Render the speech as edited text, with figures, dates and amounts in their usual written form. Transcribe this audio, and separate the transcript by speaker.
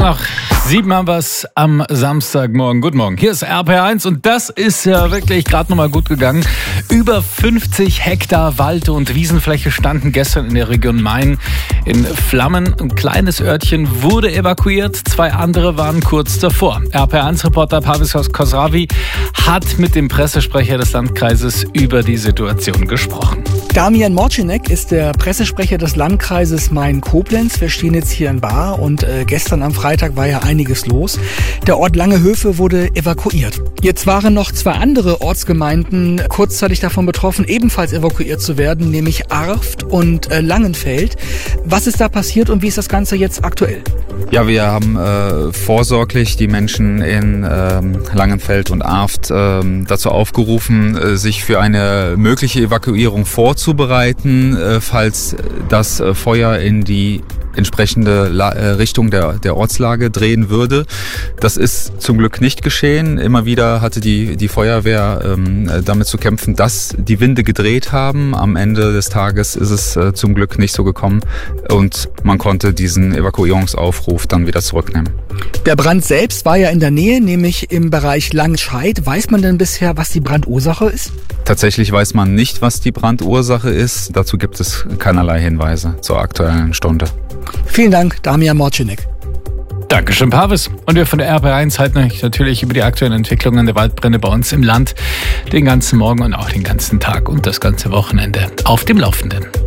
Speaker 1: Nach 7 haben wir es am Samstagmorgen. Guten Morgen. Hier ist RPR1 und das ist ja wirklich gerade nochmal gut gegangen. Über 50 Hektar Wald- und Wiesenfläche standen gestern in der Region Main in Flammen. Ein kleines Örtchen wurde evakuiert, 2 andere waren kurz davor. RPR1-Reporter Pavis Khosravi hat mit dem Pressesprecher des Landkreises über die Situation gesprochen.
Speaker 2: Damian Morcinek ist der Pressesprecher des Landkreises Main-Koblenz. Wir stehen jetzt hier in Baar und gestern am Freitag war ja einiges los. Der Ort Langehöfe wurde evakuiert. Jetzt waren noch 2 andere Ortsgemeinden kurzzeitig davon betroffen, ebenfalls evakuiert zu werden, nämlich Arft und Langenfeld. Was ist da passiert und wie ist das Ganze jetzt aktuell?
Speaker 3: Ja, wir haben vorsorglich die Menschen in Langenfeld und Arft dazu aufgerufen, sich für eine mögliche Evakuierung vorzubereiten, falls das Feuer in die entsprechende Richtung der Ortslage drehen würde. Das ist zum Glück nicht geschehen. Immer wieder hatte die Feuerwehr damit zu kämpfen, dass die Winde gedreht haben. Am Ende des Tages ist es zum Glück nicht so gekommen und man konnte diesen Evakuierungsaufruf dann wieder zurücknehmen.
Speaker 2: Der Brand selbst war ja in der Nähe, nämlich im Bereich Langscheid. Weiß man denn bisher, was die Brandursache ist?
Speaker 3: Tatsächlich weiß man nicht, was die Brandursache ist. Dazu gibt es keinerlei Hinweise zur aktuellen Stunde.
Speaker 2: Vielen Dank, Damian Morcinek.
Speaker 1: Dankeschön, Pavis. Und wir von der RPR1 halten euch natürlich über die aktuellen Entwicklungen der Waldbrände bei uns im Land den ganzen Morgen und auch den ganzen Tag und das ganze Wochenende auf dem Laufenden.